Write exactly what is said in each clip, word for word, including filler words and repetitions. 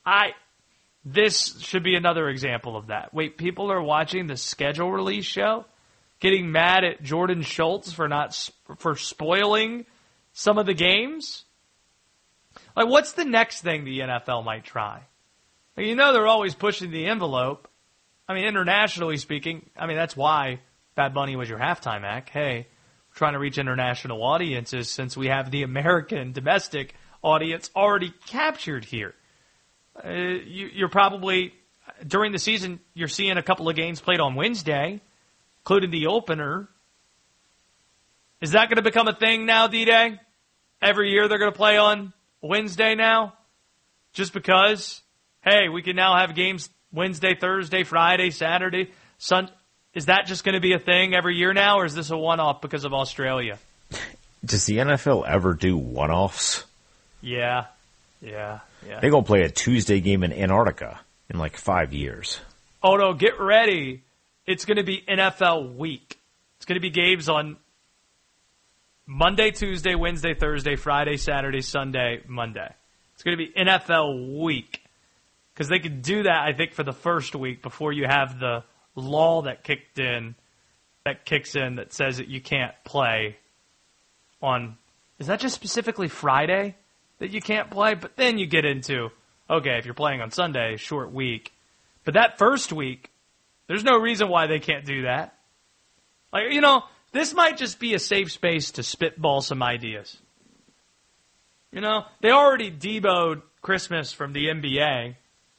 I this should be another example of that. Wait, people are watching the schedule release show, getting mad at Jordan Schultz for not for spoiling some of the games? Like, what's the next thing the N F L might try? Like, you know they're always pushing the envelope. I mean, internationally speaking, I mean, that's why Bad Bunny was your halftime act. Hey, we're trying to reach international audiences since we have the American domestic audience already captured here. Uh, you, you're probably, during the season, you're seeing a couple of games played on Wednesday, including the opener. Is that going to become a thing now, D-Day? Every year they're going to play on Wednesday now? Just because, hey, we can now have games Wednesday, Thursday, Friday, Saturday, Sun. Is that just going to be a thing every year now, or is this a one-off because of Australia? Does the N F L ever do one-offs? Yeah, yeah, yeah. They're going to play a Tuesday game in Antarctica in like five years. Oh, no, get ready. It's going to be N F L week. It's going to be games on Monday, Tuesday, Wednesday, Thursday, Friday, Saturday, Sunday, Monday. It's going to be N F L week. Because they could do that, I think, for the first week before you have the law that kicked in, that kicks in that says that you can't play on, is that just specifically Friday that you can't play? But then you get into, okay, if you're playing on Sunday, short week. But that first week, there's no reason why they can't do that. Like, you know, this might just be a safe space to spitball some ideas. You know, they already deboed Christmas from the N B A.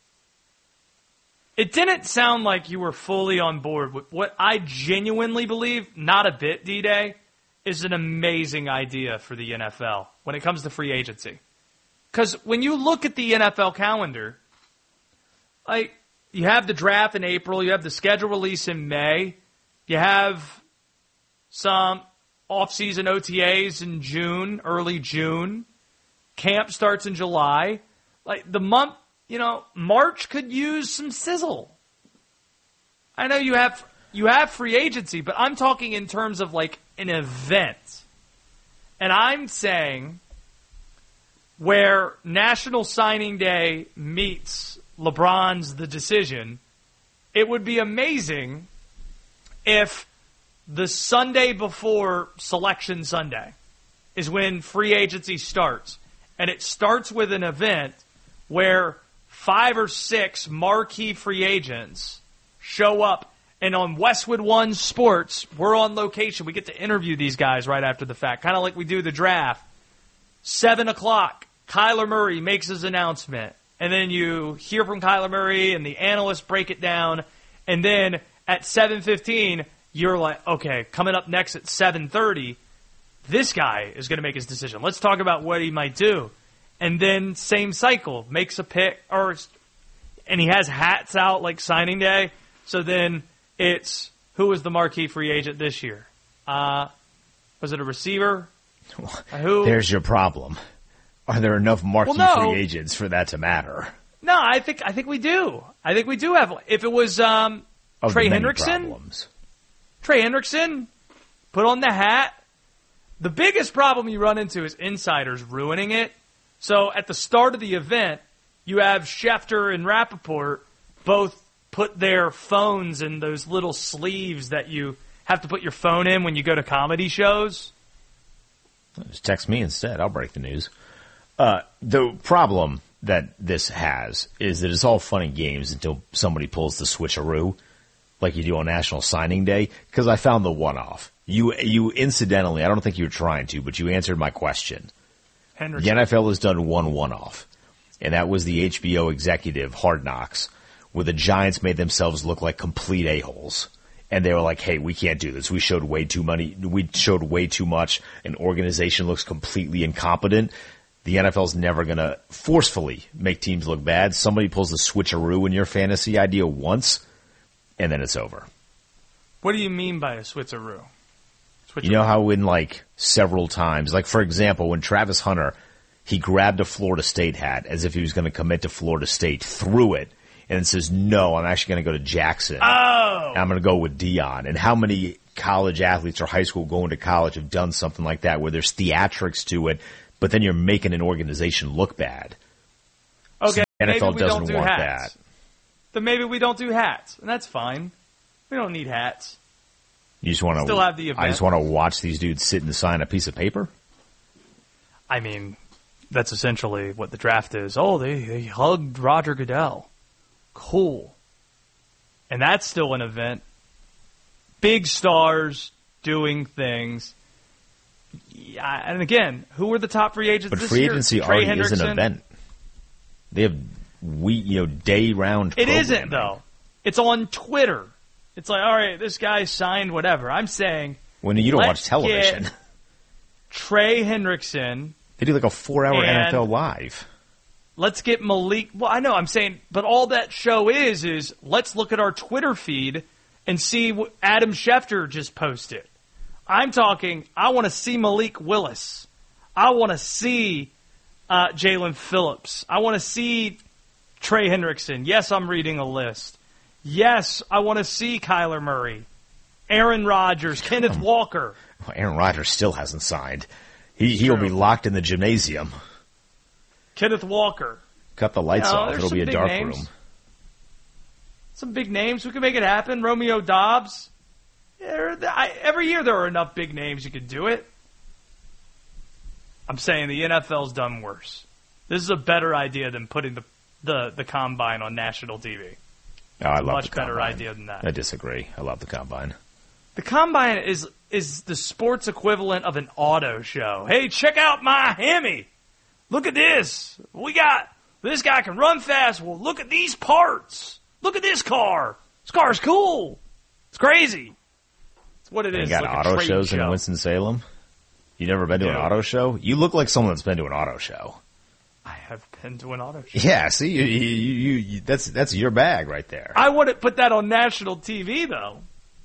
It didn't sound like you were fully on board with what I genuinely believe, not a bit, D-Day, is an amazing idea for the N F L when it comes to free agency. Because when you look at the N F L calendar, like, you have the draft in April, you have the schedule release in May, you have some off-season O T As in June, early June, camp starts in July. Like, the month, you know, March could use some sizzle. I know you have you have free agency, but I'm talking in terms of like an event. And I'm saying where National Signing Day meets LeBron's The Decision, it would be amazing if the Sunday before Selection Sunday is when free agency starts. And it starts with an event where five or six marquee free agents show up, and on Westwood One Sports, we're on location. We get to interview these guys right after the fact, kind of like we do the draft. Seven o'clock, Kyler Murray makes his announcement, and then you hear from Kyler Murray, and the analysts break it down, and then at seven fifteen, you're like, okay, coming up next at seven thirty, this guy is going to make his decision. Let's talk about what he might do. And then same cycle, makes a pick, or and he has hats out like signing day. So then it's, who was the marquee free agent this year? Uh, was it a receiver? Uh, who? There's your problem. Are there enough marquee well, no. free agents for that to matter? No, I think I think we do. I think we do have. If it was um, Trey Hendrickson, problems. Trey Hendrickson, put on the hat. The biggest problem you run into is insiders ruining it. So at the start of the event, you have Schefter and Rappaport both put their phones in those little sleeves that you have to put your phone in when you go to comedy shows. Just text me instead. I'll break the news. Uh, the problem that this has is that it's all fun and games until somebody pulls the switcheroo like you do on National Signing Day, because I found the one-off. You, you incidentally, I don't think you were trying to, but you answered my question. Henderson. The N F L has done one one-off, and that was the H B O executive Hard Knocks, where the Giants made themselves look like complete a-holes. And they were like, hey, we can't do this. We showed way too money. We showed way too much. An organization looks completely incompetent. The N F L's never going to forcefully make teams look bad. Somebody pulls the switcheroo in your fantasy idea once, and then it's over. What do you mean by a switcheroo? switcheroo? You know how in like several times, like for example, when Travis Hunter, he grabbed a Florida State hat as if he was going to commit to Florida State, threw it, and then says, no, I'm actually going to go to Jackson. Oh! And I'm going to go with Dion. And how many college athletes or high school going to college have done something like that where there's theatrics to it, but then you're making an organization look bad? Okay. N F L maybe we doesn't don't do want hats. that. Then maybe we don't do hats, and that's fine. We don't need hats. You just want to still have the event. I just want to watch these dudes sit and sign a piece of paper. I mean, that's essentially what the draft is. Oh, they, they hugged Roger Goodell. Cool. And that's still an event. Big stars doing things. Yeah, and again, who were the top free agents but this free year? agency Trey already is an Hendrickson. event. They have week, you know, day round. It isn't though. It's on Twitter. It's like, all right, this guy signed whatever. I'm saying when you don't watch let's television. get Trey Hendrickson. They do like a four-hour and N F L live. Let's get Malik. Well, I know I'm saying, but all that show is is let's look at our Twitter feed and see what Adam Schefter just posted. I'm talking, I want to see Malik Willis. I want to see uh, Jalen Phillips. I want to see Trey Hendrickson. Yes, I'm reading a list. Yes, I want to see Kyler Murray, Aaron Rodgers, Kenneth Walker. Well, Aaron Rodgers still hasn't signed. He, he'll be locked in the gymnasium. Kenneth Walker. Cut the lights You know, off. there's It'll some be a big dark names. room. Some big names. We can make it happen. Romeo Dobbs. Yeah, I, every year there are enough big names you could do it. I'm saying the N F L's done worse. This is a better idea than putting the the, the combine on national T V. Oh, I It's a love much the better combine. idea than that. I disagree. I love the combine. The combine is is the sports equivalent of an auto show. Hey, check out my Hemi. Look at this. We got this guy can run fast. Well, look at these parts. Look at this car. This car's cool. It's crazy. It's what it You is. got like a auto trade shows show. in Winston-Salem? You never been to an No. auto show? You look like someone that's been to an auto show. I have been to an auto show. Yeah, see, you, you, you, you, that's that's your bag right there. I wouldn't put that on national T V, though.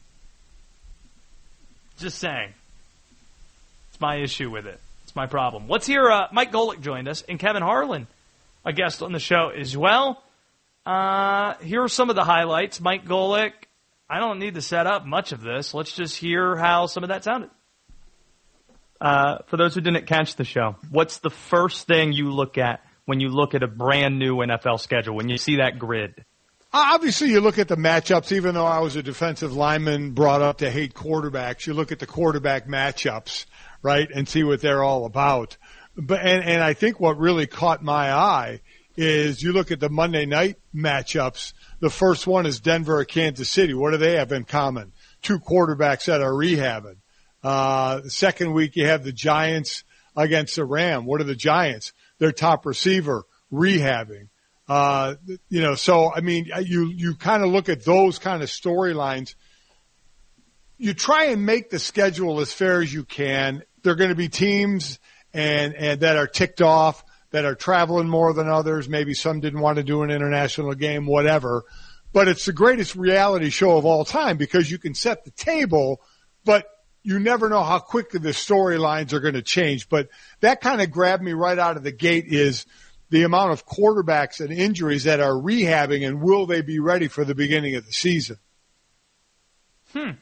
Just saying. It's my issue with it. It's my problem. Let's hear uh, Mike Golick joined us, and Kevin Harlan, a guest on the show as well. Uh, here are some of the highlights. Mike Golick, I don't need to set up much of this. Let's just hear how some of that sounded. Uh, for those who didn't catch the show, what's the first thing you look at when you look at a brand new N F L schedule, when you see that grid? Obviously, you look at the matchups. Even though I was a defensive lineman brought up to hate quarterbacks, you look at the quarterback matchups, right, and see what they're all about. But and, and I think what really caught my eye is you look at the Monday night matchups. The first one is Denver or Kansas City. What do they have in common? Two quarterbacks that are rehabbing. Uh, the second week you have the Giants against the Rams. What are the Giants? Their top receiver rehabbing. Uh, you know, so, I mean, you, you kind of look at those kind of storylines. You try and make the schedule as fair as you can. There are going to be teams and, and that are ticked off, that are traveling more than others. Maybe some didn't want to do an international game, whatever. But it's the greatest reality show of all time because you can set the table, but you never know how quickly the storylines are going to change. But that kind of grabbed me right out of the gate is the amount of quarterbacks and injuries that are rehabbing, and will they be ready for the beginning of the season? Hmm.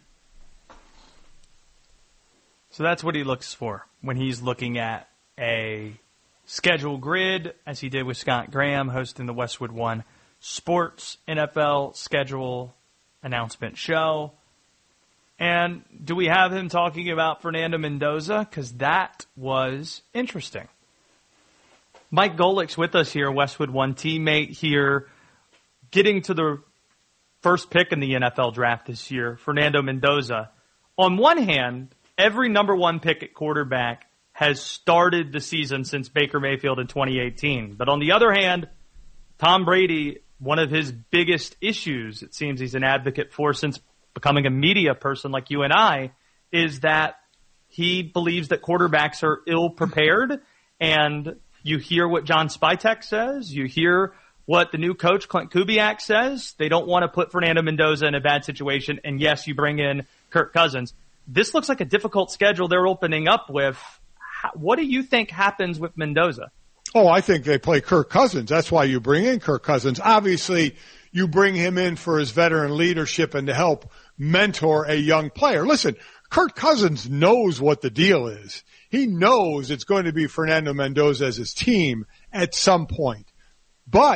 So that's what he looks for when he's looking at a schedule grid, as he did with Scott Graham hosting the Westwood One Sports N F L schedule announcement show. And do we have him talking about Fernando Mendoza? Because that was interesting. Mike Golick's with us here, Westwood One teammate here, getting to the first pick in the N F L draft this year, Fernando Mendoza. On one hand, every number one pick at quarterback has started the season since Baker Mayfield in twenty eighteen. But on the other hand, Tom Brady, one of his biggest issues, it seems he's an advocate for since becoming a media person like you and I, is that he believes that quarterbacks are ill-prepared. And you hear what John Spytek says. You hear what the new coach, Clint Kubiak, says. They don't want to put Fernando Mendoza in a bad situation. And, yes, you bring in Kirk Cousins. This looks like a difficult schedule they're opening up with. What do you think happens with Mendoza? Oh, I think they play Kirk Cousins. That's why you bring in Kirk Cousins. Obviously, you bring him in for his veteran leadership and to help mentor a young player. Listen, Kirk Cousins knows what the deal is. He knows it's going to be Fernando Mendoza as his team at some point. But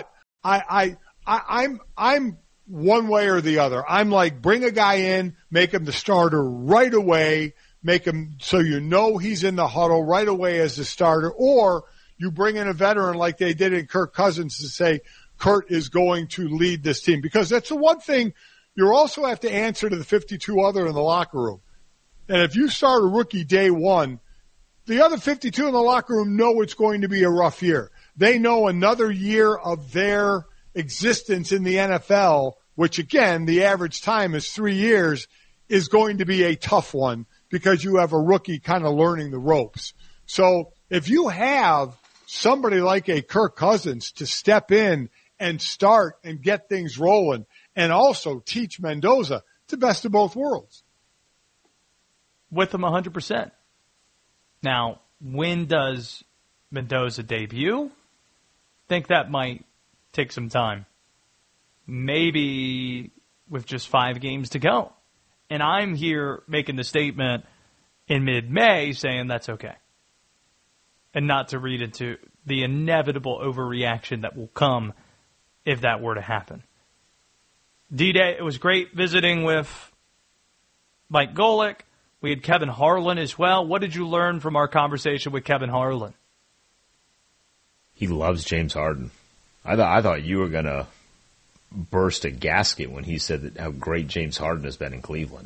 I, I, I, I'm, I'm one way or the other. I'm like, bring a guy in, make him the starter right away, make him so you know he's in the huddle right away as the starter, or you bring in a veteran like they did in Kirk Cousins to say Kurt is going to lead this team. Because that's the one thing you also have to answer to the fifty-two other in the locker room. And if you start a rookie day one, the other fifty-two in the locker room know it's going to be a rough year. They know another year of their existence in the N F L, which again, the average time is three years, is going to be a tough one because you have a rookie kind of learning the ropes. So if you have somebody like a Kirk Cousins to step in and start and get things rolling and also teach Mendoza, it's the best of both worlds. With him one hundred percent. Now, when does Mendoza debut? Think that might take some time. Maybe with just five games to go. And I'm here making the statement in mid-May saying that's okay. And not to read into the inevitable overreaction that will come if that were to happen. D-Day, it was great visiting with Mike Golick. We had Kevin Harlan as well. What did you learn from our conversation with Kevin Harlan? He loves James Harden. I thought I thought you were going to burst a gasket when he said that how great James Harden has been in Cleveland.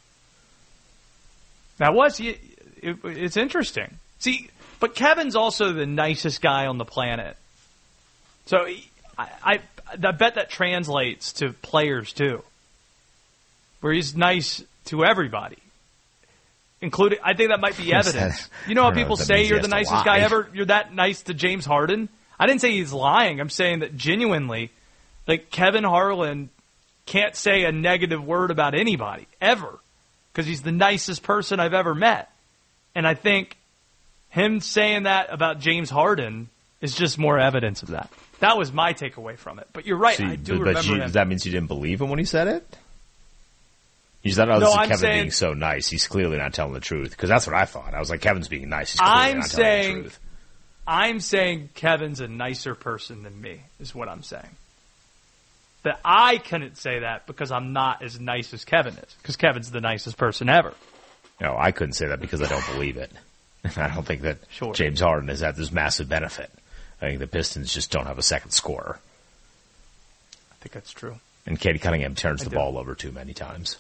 That was it, it, it's interesting. See, but Kevin's also the nicest guy on the planet. So he, I, I, I bet that translates to players too, where he's nice to everybody. Including, I think that might be evidence. You know how people know, say you're the nicest guy ever? You're that nice to James Harden? I didn't say he's lying. I'm saying that genuinely, like Kevin Harlan can't say a negative word about anybody, ever. Because he's the nicest person I've ever met. And I think him saying that about James Harden is just more evidence of that. That was my takeaway from it. But you're right, so, I do but, remember but you, him. That means you didn't believe him when he said it? You said, oh, this No, is I'm Kevin saying, being so nice. He's clearly not telling the truth. Because that's what I thought. I was like, Kevin's being nice. He's clearly I'm not saying, telling the truth. I'm saying Kevin's a nicer person than me, is what I'm saying. That I couldn't say that because I'm not as nice as Kevin is. Because Kevin's the nicest person ever. No, I couldn't say that because I don't believe it. I don't think that Sure. James Harden has had this massive benefit. I think the Pistons just don't have a second scorer. I think that's true. And Katie Cunningham turns I the do. ball over too many times.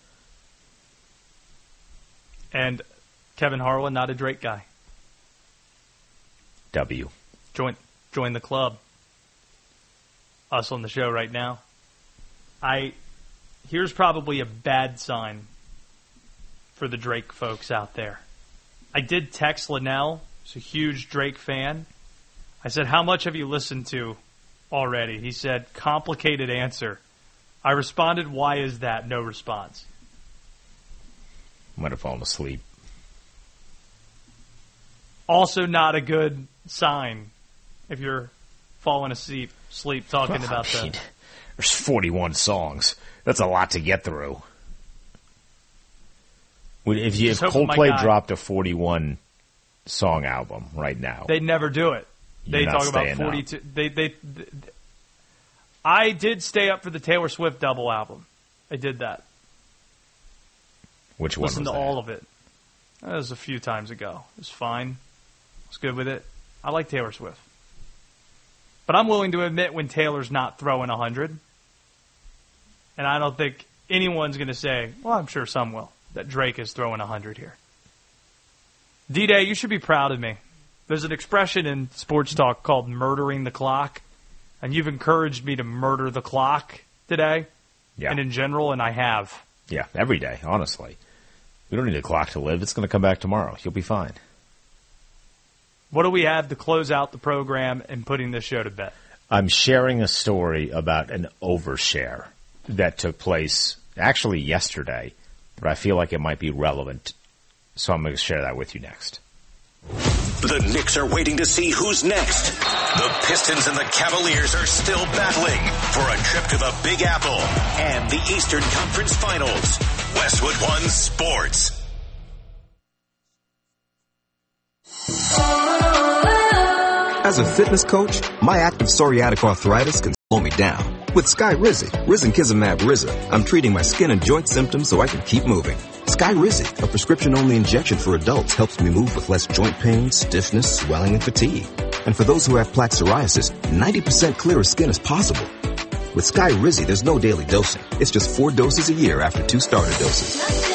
And Kevin Harlan, not a Drake guy. W. Join, join the club. Us on the show right now. I here's probably a bad sign for the Drake folks out there. I did text Linnell, who's a huge Drake fan. I said, how much have you listened to already? He said, complicated answer. I responded, why is that? No response. Might have fallen asleep. Also not a good sign if you're falling asleep, sleep talking Well, about I mean, the... There's forty-one songs. That's a lot to get through. If, you, if Just hoping my Coldplay guy- dropped a forty-one song album right now, They never do it. They You're not talk about staying forty-two. They, they, they, I did stay up for the Taylor Swift double album. I did that. which one Listen was to that? all of it. That was a few times ago. It was fine. I was good with it. I like Taylor Swift. But I'm willing to admit when Taylor's not throwing one hundred. And I don't think anyone's going to say, well, I'm sure some will, that Drake is throwing one hundred here. D-Day, you should be proud of me. There's an expression in sports talk called murdering the clock. And you've encouraged me to murder the clock today. Yeah. And in general, and I have. Yeah, every day, honestly. We don't need a clock to live. It's going to come back tomorrow. You'll be fine. What do we have to close out the program and putting this show to bed? I'm sharing a story about an overshare that took place actually yesterday, but I feel like it might be relevant, so I'm going to share that with you next. The Knicks are waiting to see who's next. The Pistons and the Cavaliers are still battling for a trip to the Big Apple and the Eastern Conference Finals. Westwood One Sports. As a fitness coach, my active psoriatic arthritis can Hold me down. With Skyrizi, risankizumab Rizza, I'm treating my skin and joint symptoms so I can keep moving. Skyrizi, a prescription-only injection for adults, helps me move with less joint pain, stiffness, swelling, and fatigue. And for those who have plaque psoriasis, ninety percent clearer skin is possible. With Skyrizi, there's no daily dosing. It's just four doses a year after two starter doses.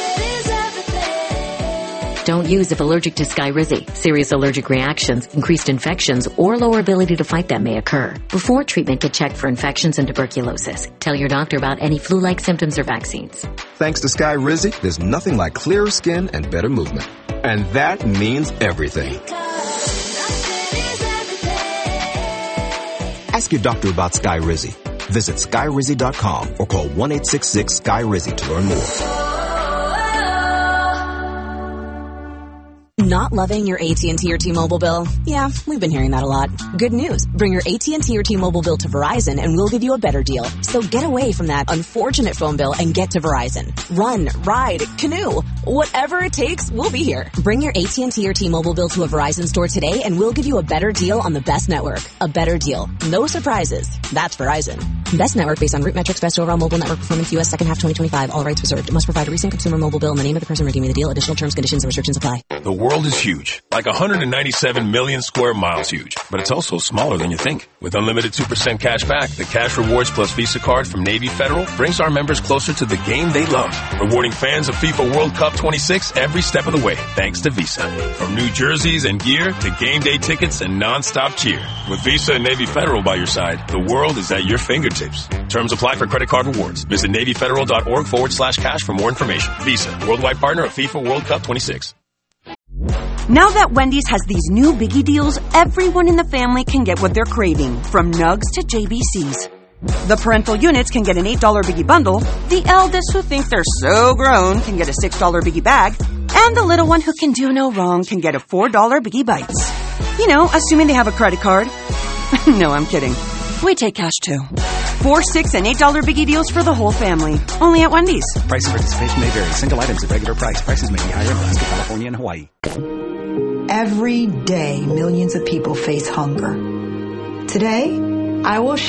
Don't use if allergic to Skyrizi. Serious allergic reactions, increased infections, or lower ability to fight them may occur. Before treatment, get checked for infections and tuberculosis. Tell your doctor about any flu-like symptoms or vaccines. Thanks to Skyrizi, there's nothing like clearer skin and better movement. And that means everything. Ask your doctor about Skyrizi. Visit Skyrizi dot com or call one eight six six Skyrizi to learn more. Not loving your A T and T or T-Mobile bill? Yeah, we've been hearing that a lot. Good news. Bring your A T and T or T-Mobile bill to Verizon and we'll give you a better deal. So get away from that unfortunate phone bill and get to Verizon. Run, ride, canoe. Whatever it takes, we'll be here. Bring your A T and T or T-Mobile bill to a Verizon store today and we'll give you a better deal on the best network. A better deal. No surprises. That's Verizon. Best network based on root metrics, best overall mobile network performance, U S second half twenty twenty-five. All rights reserved. Must provide a recent consumer mobile bill and the name of the person redeeming the deal. Additional terms, conditions, and restrictions apply. The world is huge. Like one hundred ninety-seven million square miles huge. But it's also smaller than you think. With unlimited two percent cash back, the Cash Rewards Plus Visa card from Navy Federal brings our members closer to the game they love. Rewarding fans of FIFA World Cup twenty-six every step of the way, thanks to Visa. From new jerseys and gear to game day tickets and non-stop cheer. With Visa and Navy Federal by your side, the world is at your fingertips. Terms apply for credit card rewards. Visit NavyFederal.org forward slash cash for more information. Visa, worldwide partner of FIFA World Cup twenty-six. Now that Wendy's has these new biggie deals, everyone in the family can get what they're craving, from Nugs to J B Cs. The parental units can get an eight dollar biggie bundle, the eldest who think they're so grown can get a six dollar biggie bag, and the little one who can do no wrong can get a four dollar biggie bites. You know, assuming they have a credit card. No, I'm kidding. We take cash too. Four, six, and eight dollar biggie deals for the whole family. Only at Wendy's. Price and participation may vary. Single items at regular price. Prices may be higher in Alaska, California, and Hawaii. Every day, millions of people face hunger. Today, I will share